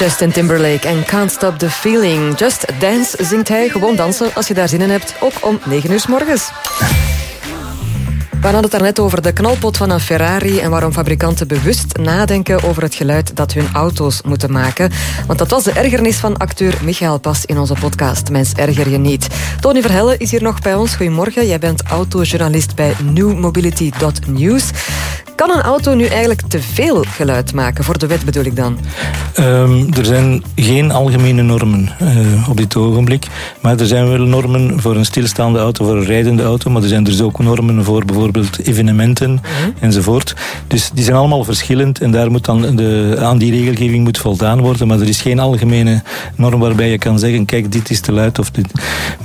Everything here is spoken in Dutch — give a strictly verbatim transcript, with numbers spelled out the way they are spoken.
Justin Timberlake en Can't Stop the Feeling. Just Dance zingt hij, gewoon dansen als je daar zin in hebt, ook om negen uur 's morgens. We hadden het daarnet over de knalpot van een Ferrari en waarom fabrikanten bewust nadenken over het geluid dat hun auto's moeten maken. Want dat was de ergernis van acteur Michael Pas in onze podcast Mens, erger je niet. Tony Verhelle is hier nog bij ons. Goedemorgen, jij bent autojournalist bij new mobility dot news. Kan een auto nu eigenlijk te veel geluid maken? Voor de wet bedoel ik dan. Um, er zijn geen algemene normen uh, op dit ogenblik. Maar er zijn wel normen voor een stilstaande auto, voor een rijdende auto. Maar er zijn dus ook normen voor bijvoorbeeld evenementen mm-hmm. enzovoort. Dus die zijn allemaal verschillend. En daar moet dan de, aan die regelgeving moet voldaan worden. Maar er is geen algemene norm waarbij je kan zeggen, kijk, dit is te luid of dit.